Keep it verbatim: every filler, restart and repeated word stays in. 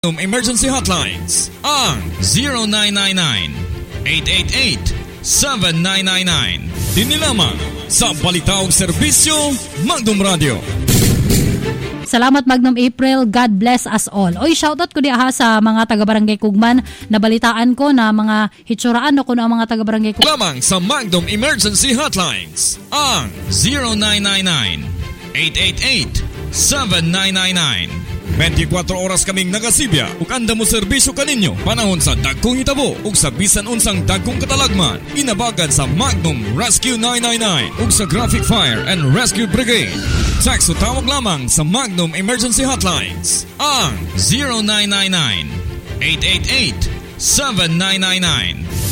Emergency Hotlines ang zero nine nine nine, eight eight eight, seven nine nine nine. Dinilamang sa Balitaog Serbisyo, Magnum Radio. Salamat Magnum April, God bless us all. Oy, shoutout ko di aha sa mga taga-barangay Kugman. Nabalitaan ko na mga hitsuraan ko na mga taga-barangay Kugman. Lamang sa Magnum Emergency Hotlines ang zero nine nine nine, eight eight eight, seven nine nine nine. twenty-four oras kaming nagasibya ug anda mo serbisyo kaninyo panahon sa dagkong hitabo ug sa bisan unsang dagkong katalagman. Inabagan sa Magnum Rescue nine nine nine ug sa Graphic Fire and Rescue Brigade. Text o tawag lamang sa Magnum Emergency Hotlines ang zero nine nine nine, eight eight eight, seven nine nine nine.